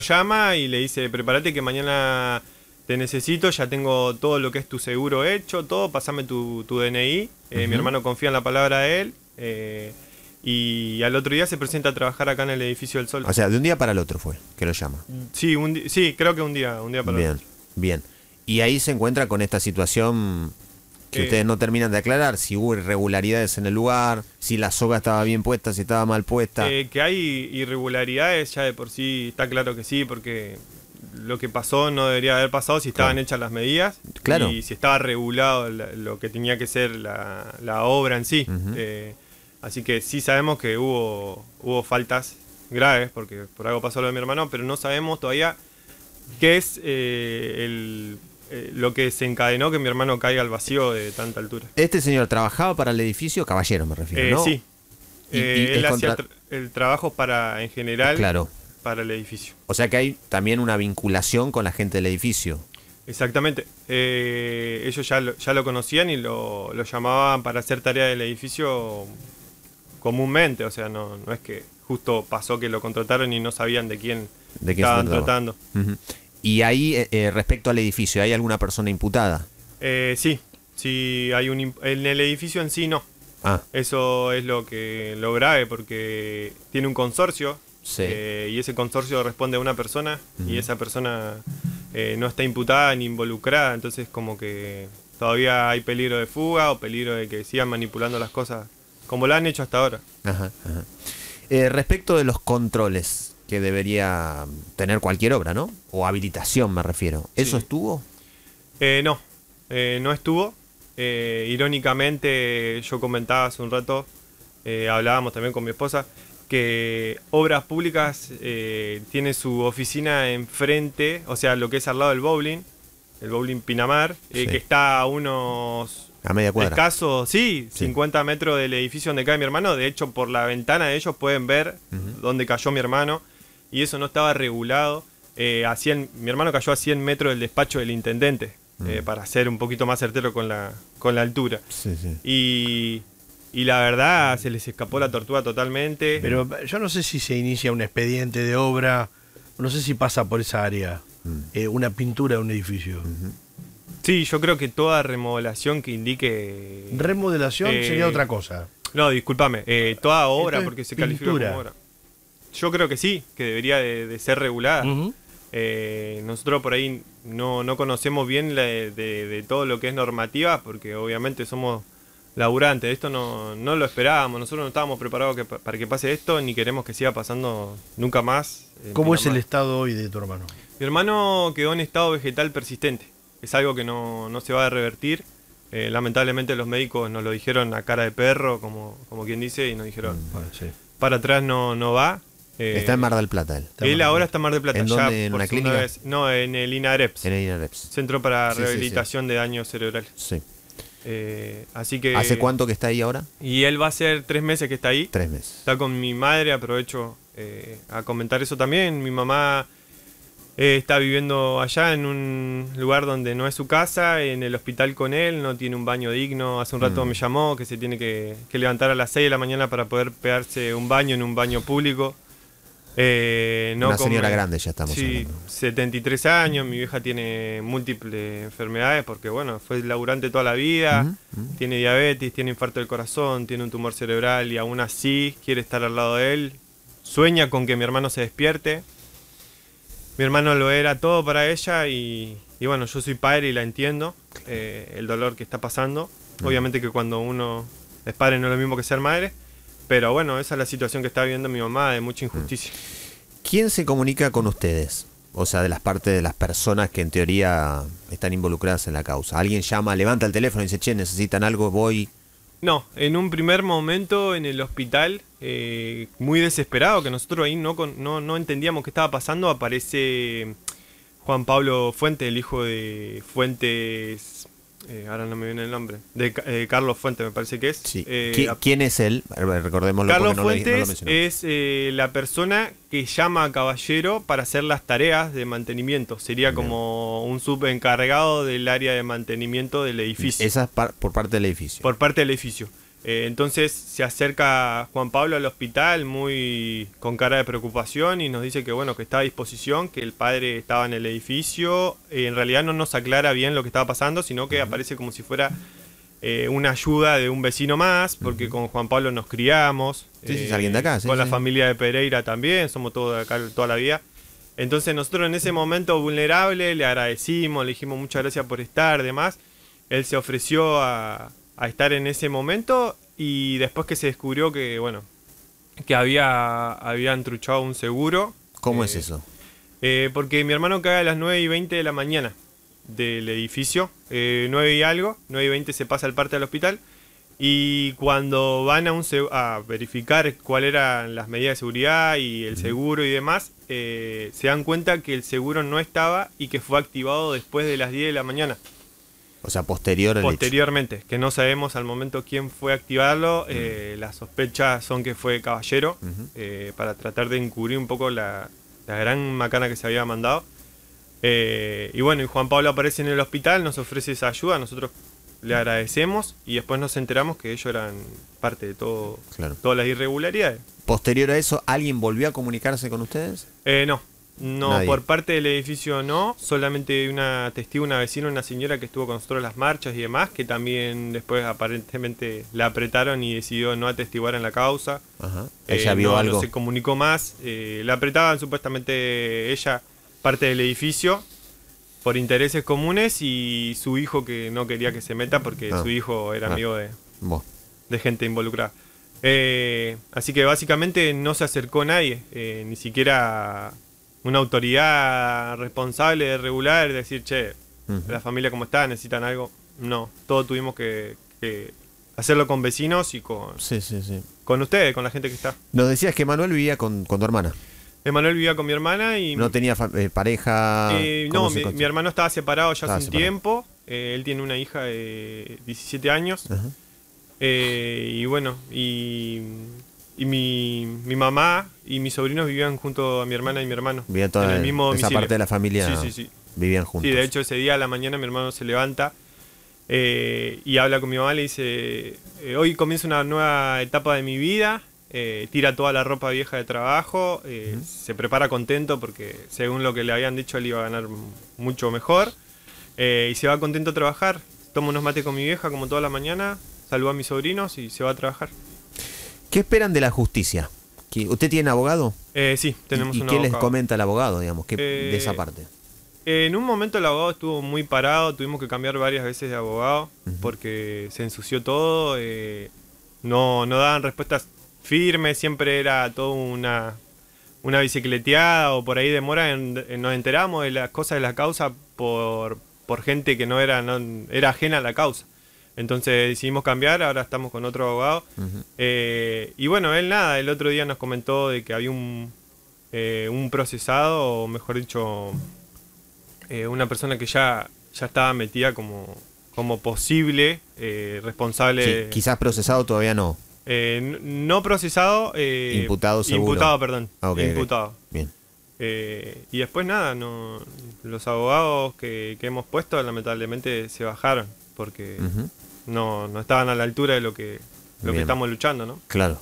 llama y le dice, prepárate que mañana te necesito, ya tengo todo lo que es tu seguro hecho, todo, pasame tu DNI. Mi hermano confía en la palabra de él. Y al otro día se presenta a trabajar acá en el edificio del Sol. O sea, de un día para el otro fue que lo llama. Sí, sí, creo que un día para el otro. Bien. Y ahí se encuentra con esta situación que ustedes no terminan de aclarar, si hubo irregularidades en el lugar, si la soga estaba bien puesta, si estaba mal puesta. Que hay irregularidades, ya de por sí está claro que sí, porque lo que pasó no debería haber pasado si estaban hechas las medidas. Claro. Y si estaba regulado lo que tenía que ser la obra en sí. Así que sí sabemos que hubo faltas graves, porque por algo pasó lo de mi hermano, pero no sabemos todavía qué es lo que desencadenó que mi hermano caiga al vacío de tanta altura. Este señor trabajaba para el edificio, Caballero me refiero, ¿no? Sí. Él hacía el trabajo en general, claro, para el edificio. O sea que hay también una vinculación con la gente del edificio. Exactamente. Ellos ya lo conocían y lo llamaban para hacer tarea del edificio comúnmente. O sea, no es que justo pasó que lo contrataron y no sabían de quién estaban tratando. Y ahí, respecto al edificio, ¿hay alguna persona imputada? Sí, hay en el edificio en sí no. Eso es lo grave, porque tiene un consorcio. Sí. Y ese consorcio responde a una persona y esa persona no está imputada ni involucrada, entonces como que todavía hay peligro de fuga o peligro de que sigan manipulando las cosas como lo han hecho hasta ahora. Respecto de los controles que debería tener cualquier obra, ¿no? O habilitación me refiero. ¿Eso estuvo? No estuvo. Irónicamente, yo comentaba hace un rato, hablábamos también con mi esposa, que Obras Públicas tiene su oficina enfrente, o sea, lo que es al lado del bowling, el bowling Pinamar, que está a media cuadra. Escasos, 50 metros del edificio donde cae mi hermano. De hecho, por la ventana de ellos pueden ver dónde cayó mi hermano, y eso no estaba regulado. Mi hermano cayó a 100 metros del despacho del intendente, para ser un poquito más certero con la altura. Y la verdad, se les escapó la tortuga totalmente. Pero yo no sé si se inicia un expediente de obra, no sé si pasa por esa área, una pintura de un edificio. Sí, yo creo que toda remodelación que indique... Remodelación sería otra cosa. No, discúlpame, toda obra, entonces, porque se pintura. califica como obra. Yo creo que sí, que debería de ser regulada. Nosotros por ahí no conocemos bien de todo lo que es normativa, porque obviamente somos laburantes. Esto no lo esperábamos, nosotros no estábamos preparados para que pase esto, ni queremos que siga pasando nunca más. ¿Cómo es el estado hoy de tu hermano? Mi hermano quedó en estado vegetal persistente. Es algo que no se va a revertir. Lamentablemente los médicos nos lo dijeron a cara de perro, como quien dice, y nos dijeron, para atrás no va. Está en Mar del Plata él. Él ahora está en Mar del Plata. ¿En ya dónde? ¿En una clínica? Vez. No, en el INAREPS. En el INAREPS. Centro para Rehabilitación de Daños Cerebrales. Sí. Así que... ¿Hace cuánto que está ahí ahora? Y él va a ser 3 meses que está ahí. 3 meses. Está con mi madre, aprovecho a comentar eso también. Mi mamá está viviendo allá en un lugar donde no es su casa, en el hospital con él, no tiene un baño digno. Hace un rato me llamó que se tiene que levantar a las 6 de la mañana para poder pegarse un baño en un baño público. Una señora grande ya estamos hablando. 73 años, mi vieja tiene múltiples enfermedades porque bueno, fue laburante toda la vida, tiene diabetes, tiene infarto del corazón, tiene un tumor cerebral y aún así quiere estar al lado de él, sueña con que mi hermano se despierte. Mi hermano lo era todo para ella y bueno, yo soy padre y la entiendo, el dolor que está pasando. Obviamente que cuando uno es padre no es lo mismo que ser madre. Pero bueno, esa es la situación que está viviendo mi mamá, de mucha injusticia. ¿Quién se comunica con ustedes? O sea, de las partes de las personas que en teoría están involucradas en la causa. ¿Alguien llama, levanta el teléfono y dice, che, necesitan algo, voy? No, en un primer momento en el hospital, muy desesperado, que nosotros ahí no entendíamos qué estaba pasando, aparece Juan Pablo Fuentes, el hijo de Fuentes... ahora no me viene el nombre, de Carlos Fuentes me parece que es. Sí. ¿Quién es él? Recordémoslo. Carlos porque Fuentes es la persona que llama a Caballero para hacer las tareas de mantenimiento. Sería como un subencargado del área de mantenimiento del edificio. Esa es por parte del edificio. Por parte del edificio. Entonces se acerca Juan Pablo al hospital muy con cara de preocupación y nos dice que bueno, que está a disposición, que el padre estaba en el edificio. En realidad no nos aclara bien lo que estaba pasando, sino que aparece como si fuera una ayuda de un vecino más, porque con Juan Pablo nos criamos. Sí, sí, es alguien de acá. Sí, con la sí. familia de Pereira también, somos todos de acá toda la vida. Entonces nosotros en ese momento vulnerable le agradecimos, le dijimos muchas gracias por estar, demás. Él se ofreció a estar en ese momento y después que se descubrió que, bueno, que habían truchado un seguro. ¿Cómo es eso? Porque mi hermano cae a las 9:20 de la mañana del edificio, 9 y algo, 9:20 se pasa el parte al hospital y cuando van a verificar cuáles eran las medidas de seguridad y el seguro y demás, se dan cuenta que el seguro no estaba y que fue activado después de las 10 de la mañana. O sea, posteriormente, que no sabemos al momento quién fue a activarlo. Las sospechas son que fue Caballero, para tratar de encubrir un poco la gran macana que se había mandado. Y bueno, y Juan Pablo aparece en el hospital, nos ofrece esa ayuda, nosotros le agradecemos y después nos enteramos que ellos eran parte de todo, Claro. todas las irregularidades. Posterior a eso, ¿alguien volvió a comunicarse con ustedes? No, Nadie. por parte del edificio no, solamente una testigo, una vecina, una señora que estuvo con nosotros en las marchas y demás, que también después aparentemente la apretaron y decidió no atestiguar en la causa. Ajá. ¿Ella vio algo? No se comunicó más, la apretaban supuestamente ella, parte del edificio, por intereses comunes y su hijo que no quería que se meta porque su hijo era amigo Vos. de gente involucrada. Así que básicamente no se acercó nadie, ni siquiera una autoridad responsable de regular, de decir, che, la familia como está, necesitan algo. No, todo tuvimos que hacerlo con vecinos y Sí. con ustedes, con la gente que está. Nos decías que Manuel vivía con tu hermana. Emanuel vivía con mi hermana y... No tenía pareja. no, mi hermano estaba separado ya hace un separado. tiempo. Él tiene una hija de 17 años. Ajá. Y bueno, y mi mamá y mis sobrinos vivían junto a mi hermana y mi hermano. Vivía toda en el mismo esa domicilio. parte de la familia. Sí. Vivían juntos. Sí, de hecho ese día a la mañana mi hermano se levanta y habla con mi mamá, le dice, hoy comienza una nueva etapa de mi vida. Tira toda la ropa vieja de trabajo, se prepara contento porque según lo que le habían dicho él iba a ganar mucho mejor, y se va contento a trabajar, toma unos mates con mi vieja como toda la mañana, saluda a mis sobrinos y se va a trabajar. ¿Qué esperan de la justicia? ¿Usted tiene abogado? Sí, tenemos ¿Y un qué les abogado. comenta el abogado, digamos, de esa parte? En un momento el abogado estuvo muy parado, tuvimos que cambiar varias veces de abogado porque se ensució todo, no daban respuestas firmes, siempre era todo una bicicleteada o por ahí demora, nos enteramos de las cosas de la causa por gente que no era ajena a la causa. Entonces decidimos cambiar, ahora estamos con otro abogado. Y bueno, él nada, el otro día nos comentó de que había un procesado, o mejor dicho, una persona que ya estaba metida como posible responsable. Sí, quizás procesado todavía no. No procesado. Imputado seguro. Imputado, perdón. Ok. Imputado. Bien. Y después nada, los abogados que hemos puesto lamentablemente se bajaron porque no estaban a la altura de lo que Bien. estamos luchando, ¿no? Claro.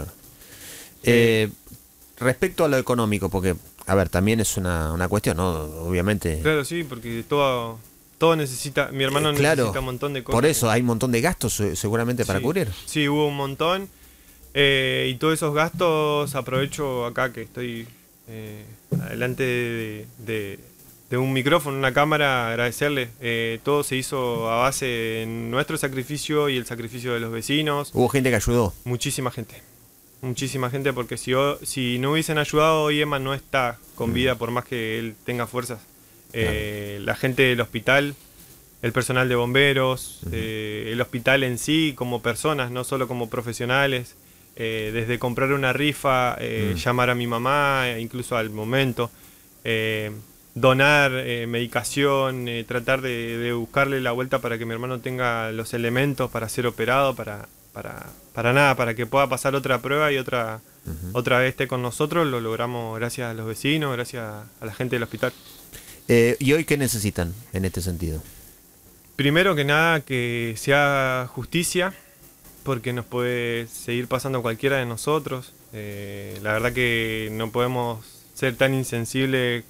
Respecto a lo económico, porque, a ver, también es una cuestión, ¿no? Obviamente. Claro, sí, porque todo necesita, mi hermano claro, necesita un montón de cosas. por eso hay un montón de gastos seguramente para Sí, cubrir. Sí, hubo un montón. Y todos esos gastos aprovecho acá que estoy adelante de un micrófono, una cámara, agradecerle. Todo se hizo a base de nuestro sacrificio y el sacrificio de los vecinos. Hubo gente que ayudó. Muchísima gente, porque si no hubiesen ayudado, hoy Emma no está con vida, por más que él tenga fuerzas. La gente del hospital, el personal de bomberos, el hospital en sí, como personas, no solo como profesionales, desde comprar una rifa, llamar a mi mamá, incluso al momento, donar medicación, tratar de buscarle la vuelta para que mi hermano tenga los elementos para ser operado, para que pueda pasar otra prueba y otra vez esté con nosotros. Lo logramos gracias a los vecinos, gracias a la gente del hospital. ¿Y hoy qué necesitan en este sentido? Primero que nada, que se haga justicia, porque nos puede seguir pasando a cualquiera de nosotros. La verdad que no podemos ser tan insensibles